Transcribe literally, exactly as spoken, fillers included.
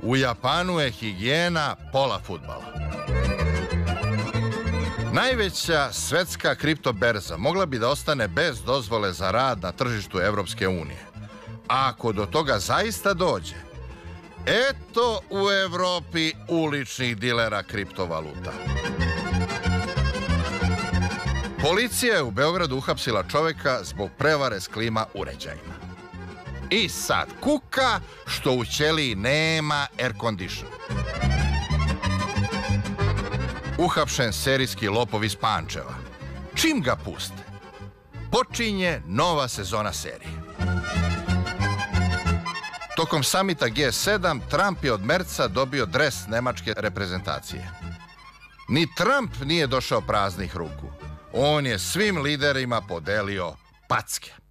U Japanu je higijena pola fudbala. Najveća svetska kriptoberza mogla bi da ostane bez dozvole za rad na tržištu Evropske unije. A ako do toga zaista dođe, eto u Evropi uličnih dilera kriptovaluta. Policija je u Beogradu uhapsila čoveka zbog prevare s klima uređajima. I sad kuka što u ćeliji nema air condition. Uhapšen serijski lopov iz Pančeva. Čim ga puste, počinje nova sezona serije. Tokom samita G sedam, Trump je od Merca dobio dres nemačke reprezentacije. Ni Trump nije došao praznih ruku. On je svim liderima podelio packe.